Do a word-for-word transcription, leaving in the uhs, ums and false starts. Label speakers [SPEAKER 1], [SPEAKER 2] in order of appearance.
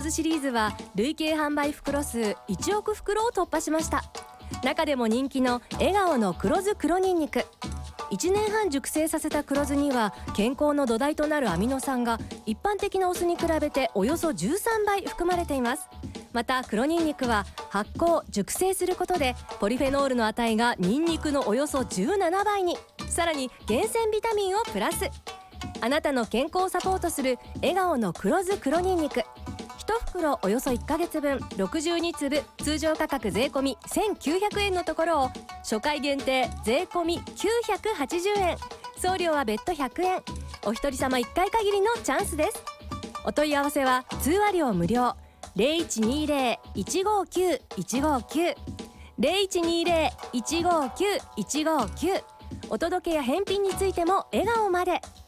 [SPEAKER 1] ズシリーズは累計販売袋数いちおく袋を突破しました。中でも人気の笑顔の黒酢黒ニンニク、いちねんはん熟成させた黒酢には健康の土台となるアミノ酸が一般的なお酢に比べておよそじゅうさんばい含まれています。また黒ニンニクは発酵熟成することでポリフェノールの値がニンニクのおよそじゅうななばいに、さらに厳選ビタミンをプラス。あなたの健康をサポートする笑顔の黒酢黒ニンニク、いち袋およそいっかげつぶんろくじゅうにつぶ、通常価格税込みせんきゅうひゃくえんのところを初回限定税込みきゅうひゃくはちじゅうえん、送料は別途ひゃくえん。お一人様いっかい限りのチャンスです。お問い合わせは通話料無料 ゼロいちにゼロ いちごきゅう いちごきゅう ゼロいちにゼロ いちごきゅう いちごきゅう。お届けや返品についても笑顔まで。